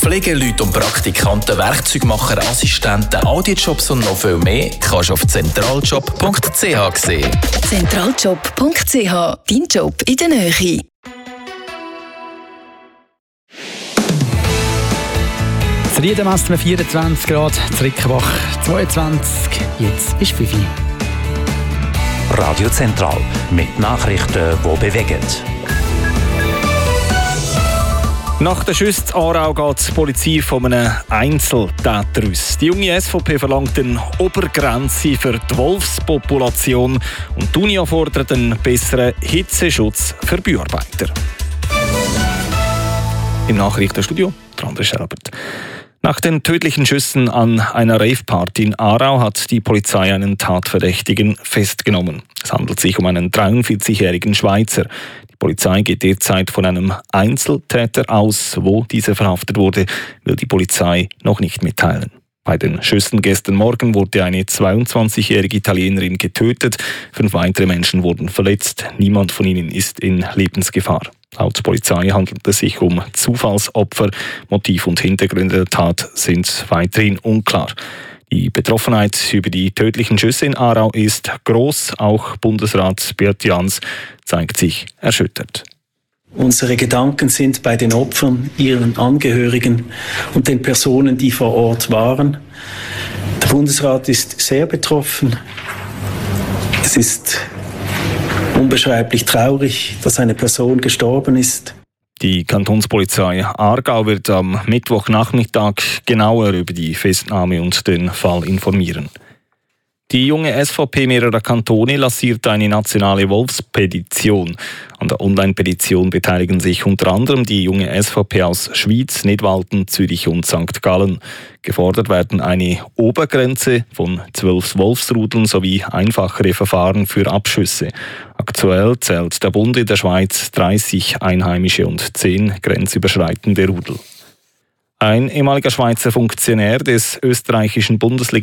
Pflegeleute und Praktikanten, Werkzeugmacher, Assistenten, Audiojobs und noch viel mehr kannst du auf zentraljob.ch sehen. Zentraljob.ch, dein Job in der Nähe. In Rieden messen wir 24 Grad, in Rickenbach 22, jetzt ist 5 Uhr. Radio Zentral mit Nachrichten, die bewegen. Nach den Schüssen in Aarau geht die Polizei von einem Einzeltäter aus. Die junge SVP verlangt eine Obergrenze für die Wolfspopulation und die Unia fordert einen besseren Hitzeschutz für Bauarbeiter. Im Nachrichtenstudio, André Schelbert. Nach den tödlichen Schüssen an einer Rave-Party in Aarau hat die Polizei einen Tatverdächtigen festgenommen. Es handelt sich um einen 43-jährigen Schweizer. Die Polizei geht derzeit von einem Einzeltäter aus. Wo dieser verhaftet wurde, will die Polizei noch nicht mitteilen. Bei den Schüssen gestern Morgen wurde eine 22-jährige Italienerin getötet. 5 weitere Menschen wurden verletzt. Niemand von ihnen ist in Lebensgefahr. Laut Polizei handelt es sich um Zufallsopfer. Motiv und Hintergründe der Tat sind weiterhin unklar. Die Betroffenheit über die tödlichen Schüsse in Aarau ist gross. Auch Bundesrat Beat Jans zeigt sich erschüttert. Unsere Gedanken sind bei den Opfern, ihren Angehörigen und den Personen, die vor Ort waren. Der Bundesrat ist sehr betroffen. Es ist unbeschreiblich traurig, dass eine Person gestorben ist. Die Kantonspolizei Aargau wird am Mittwochnachmittag genauer über die Festnahme und den Fall informieren. Die junge SVP mehrerer Kantone lanciert eine nationale Wolfspetition. An der Online-Petition beteiligen sich unter anderem die junge SVP aus Schwyz, Nidwalden, Zürich und St. Gallen. Gefordert werden eine Obergrenze von 12 Wolfsrudeln sowie einfachere Verfahren für Abschüsse. Aktuell zählt der Bund in der Schweiz 30 einheimische und 10 grenzüberschreitende Rudel. Ein ehemaliger Schweizer Funktionär des österreichischen Bundesligisten